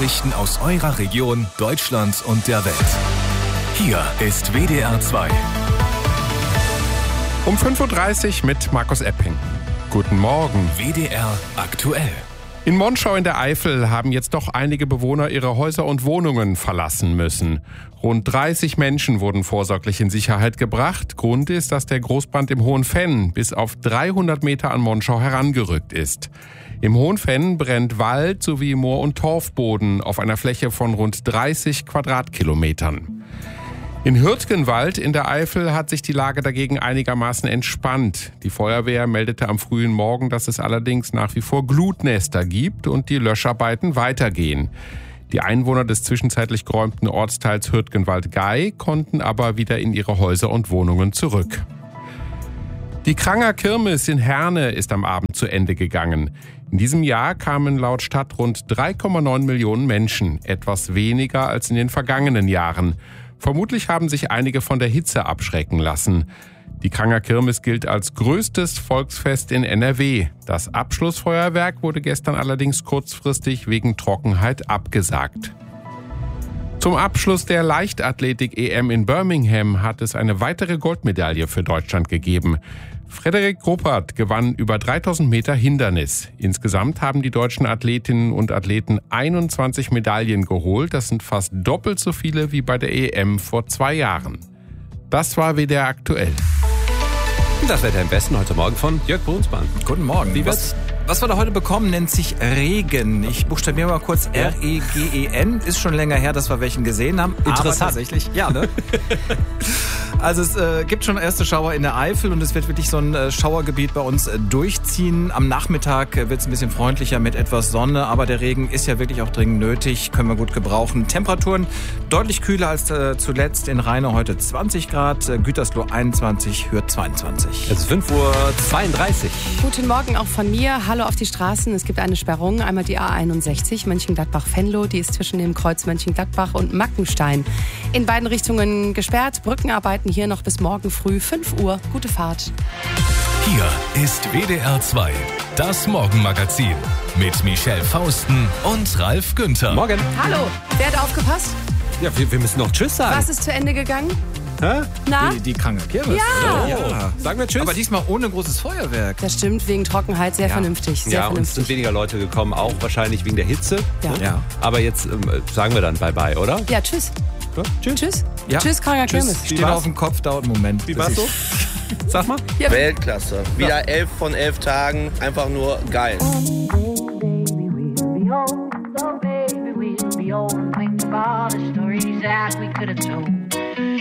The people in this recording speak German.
Nachrichten aus eurer Region, Deutschland und der Welt. Hier ist WDR 2. Um 5.30 Uhr mit Markus Epping. Guten Morgen. WDR aktuell. In Monschau in der Eifel haben jetzt doch einige Bewohner ihre Häuser und Wohnungen verlassen müssen. Rund 30 Menschen wurden vorsorglich in Sicherheit gebracht. Grund ist, dass der Großbrand im Hohenfenn bis auf 300 Meter an Monschau herangerückt ist. Im Hohenfenn brennt Wald sowie Moor- und Torfboden auf einer Fläche von rund 30 Quadratkilometern. In Hürtgenwald in der Eifel hat sich die Lage dagegen einigermaßen entspannt. Die Feuerwehr meldete am frühen Morgen, dass es allerdings nach wie vor Glutnester gibt und die Löscharbeiten weitergehen. Die Einwohner des zwischenzeitlich geräumten Ortsteils Hürtgenwald-Gey konnten aber wieder in ihre Häuser und Wohnungen zurück. Die Kranger Kirmes in Herne ist am Abend zu Ende gegangen. In diesem Jahr kamen laut Stadt rund 3,9 Millionen Menschen, etwas weniger als in den vergangenen Jahren. Vermutlich haben sich einige von der Hitze abschrecken lassen. Die Kranger Kirmes gilt als größtes Volksfest in NRW. Das Abschlussfeuerwerk wurde gestern allerdings kurzfristig wegen Trockenheit abgesagt. Zum Abschluss der Leichtathletik-EM in Birmingham hat es eine weitere Goldmedaille für Deutschland gegeben. Frederik Ruppert gewann über 3000 Meter Hindernis. Insgesamt haben die deutschen Athletinnen und Athleten 21 Medaillen geholt. Das sind fast doppelt so viele wie bei der EM vor 2 Jahren. Das war WDR aktuell. Das Wetter im Westen heute Morgen von Jörg Brunsmann. Guten Morgen. Wie wird's? Was wir da heute bekommen, nennt sich Regen. Ich buchstabiere mal kurz R-E-G-E-N. Ist schon länger her, dass wir welchen gesehen haben. Interessant. Aber tatsächlich, ja, ne? Also es gibt schon erste Schauer in der Eifel und es wird wirklich so ein Schauergebiet bei uns durchziehen. Am Nachmittag wird es ein bisschen freundlicher mit etwas Sonne, aber der Regen ist ja wirklich auch dringend nötig, können wir gut gebrauchen. Temperaturen deutlich kühler als zuletzt. In Rheine heute 20 Grad, Gütersloh 21, Hürth 22. Es ist 5.32 Uhr. Guten Morgen auch von mir. Hallo auf die Straßen. Es gibt eine Sperrung. Einmal die A61 Mönchengladbach-Venlo. Die ist zwischen dem Kreuz Mönchengladbach und Mackenstein. In beiden Richtungen gesperrt. Brückenarbeiten hier noch bis morgen früh 5 Uhr. Gute Fahrt. Hier ist WDR 2, das Morgenmagazin mit Michelle Fausten und Ralf Günther. Morgen. Hallo. Wer hat aufgepasst? Ja, wir müssen noch Tschüss sagen. Was ist zu Ende gegangen? Hä? Na? Die Kranger Kirmes. Ja. Ja. Sagen wir Tschüss. Aber diesmal ohne großes Feuerwerk. Das stimmt, wegen Trockenheit sehr vernünftig. Sehr Ja, und es sind vernünftig. weniger Leute gekommen, auch wahrscheinlich wegen der Hitze. Ja. Ja. Aber jetzt sagen wir dann Bye-bye, oder? Ja, tschüss. Ja, tschüss. Tschüss. Ja. Tschüss, Kranger Kirmes. Wie Steht war's? auf dem Kopf, dauert einen Moment. Wie war's so? Sag mal. Ja. Weltklasse. Wieder 11 von 11 Tagen. Einfach nur geil. Think about the stories that we could have told.